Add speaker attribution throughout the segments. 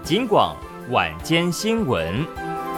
Speaker 1: 警广晚间新闻。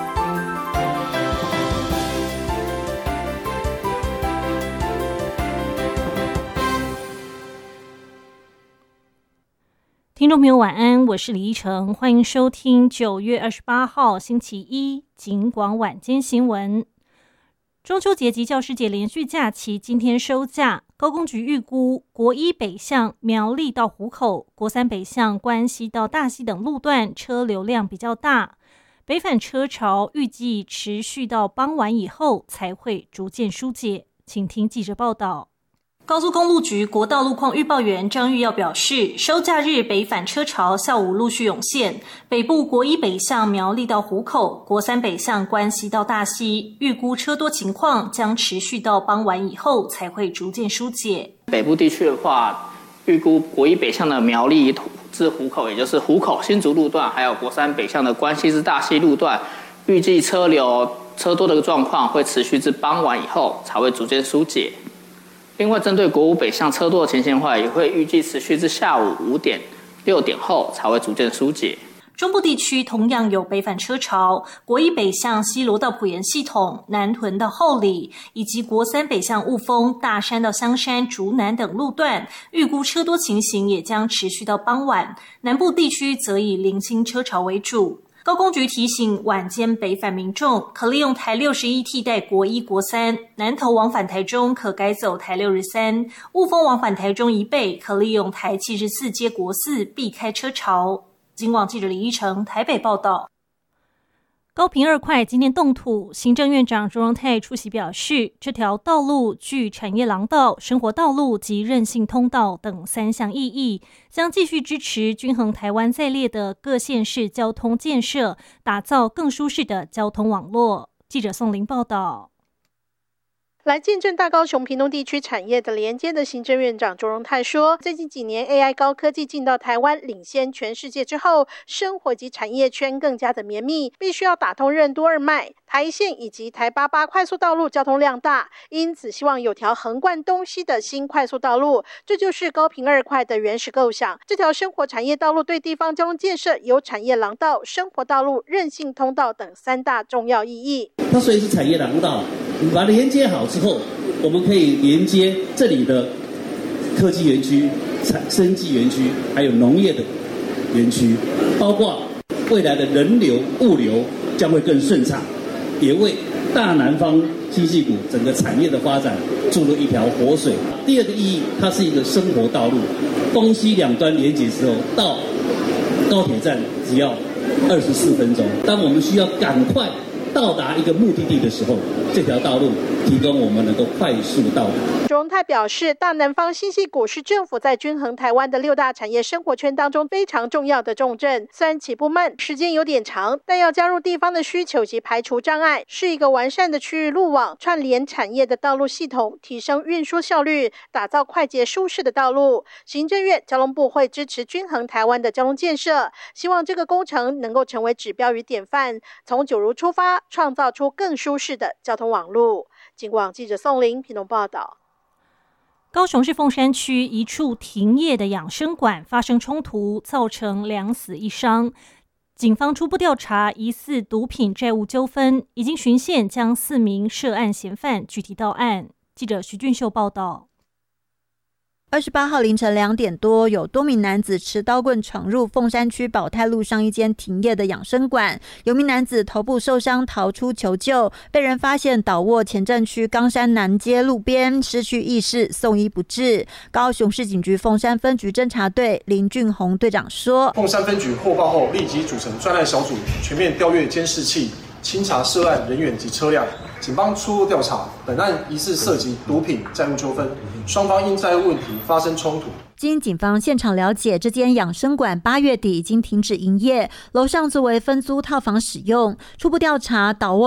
Speaker 2: 听众朋友晚安，我是李依晨，欢迎收听9月28号星期一警广晚间新闻。中秋节及教师节连续假期今天收假，高工局预估国一北向苗栗到湖口、国三北向关西到大溪等路段车流量比较大，北返车潮预计持续到傍晚以后才会逐渐疏解。请听记者报道。高速公路局国道路况预报员张玉耀表示，收假日北返车潮下午陆续涌现，北部国一北向苗栗到湖口，国三北向关西到大溪，预估车多情况将持续到傍晚以后才会逐渐疏解。
Speaker 3: 北部地区的话，预估国一北向的苗栗至湖口，也就是湖口新竹路段，还有国三北向的关西至大溪路段，预计车多的状况会持续至傍晚以后才会逐渐疏解。另外，针对国五北向车多的情形的话，也会预计持续至下午5点、6点后才会逐渐疏解。
Speaker 2: 中部地区同样有北返车潮，国一北向西螺到埔盐系统、南屯到后里，以及国三北向雾峰、大山到香山、竹南等路段，预估车多情形也将持续到傍晚。南部地区则以零星车潮为主。高工局提醒晚间北返民众，可利用台61替代国一、国三，南投往返台中可改走台63，雾峰往返台中以北可利用台74接国四，避开车潮。警广记者李依成台北报道。高屏2块今天动土，行政院长卓荣泰出席表示，这条道路具产业廊道、生活道路及韧性通道等3项意义，将继续支持均衡台湾在列的各县市交通建设，打造更舒适的交通网络。记者宋玲报道。
Speaker 4: 来见证大高雄屏东地区产业的连接的行政院长卓荣泰说，最近几年 AI 高科技进到台湾领先全世界之后，生活及产业圈更加的绵密，必须要打通任督二脉，台线以及台88快速道路交通量大，因此希望有条横贯东西的新快速道路，这就是高屏2块的原始构想。这条生活产业道路对地方交通建设有产业廊道、生活道路、韧性通道等3大重要意义。
Speaker 5: 它虽然是产业廊道，你把它连接好之后，我们可以连接这里的科技园区、生技园区，还有农业的园区，包括未来的人流、物流将会更顺畅，也为大南方新矽谷整个产业的发展注入一条活水。第二个意义，它是一个生活道路，东西两端连接之后，到高铁站只要24分钟。当我们需要赶快到达一个目的地的时候，这条道路提供我们能够快速到达。
Speaker 4: 卓荣泰表示，大南方新矽谷是政府在均衡台湾的6大产业生活圈当中非常重要的重镇，虽然起步慢，时间有点长，但要加入地方的需求及排除障碍，是一个完善的区域路网，串联产业的道路系统，提升运输效率，打造快捷舒适的道路。行政院交通部会支持均衡台湾的交通建设，希望这个工程能够成为指标与典范，从九如出发，创造出更舒适的交通网路。警广记者宋玲屏东报道。
Speaker 2: 高雄市凤山区一处停业的养生馆发生冲突，造成2死1伤。警方初步调查疑似毒品债务纠纷，已经循线将4名涉案嫌犯具体到案。记者徐俊秀报道。
Speaker 6: 28号凌晨2点多，有多名男子持刀棍闯入凤山区保泰路上一间停业的养生馆，有名男子头部受伤逃出求救，被人发现倒卧前镇区冈山南街路边，失去意识，送医不治。高雄市警局凤山分局侦查队林俊宏队长说，
Speaker 7: 凤山分局获报后立即组成专案小组，全面调阅监视器，清查涉案人员及车辆。警方初步调查，本案疑似涉及毒品债务纠纷，双方因债务问题发生冲突。
Speaker 6: 经警方现场了解，这间养生馆8月底已经停止营业，楼上作为分租套房使用。初步调查，倒卧